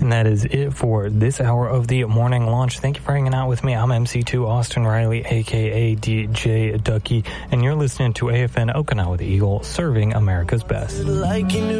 And that is it for this hour of the morning launch. Thank you for hanging out with me. I'm MC2 Austin Riley, a.k.a. DJ Ducky, and you're listening to AFN Okinawa the Eagle, serving America's best.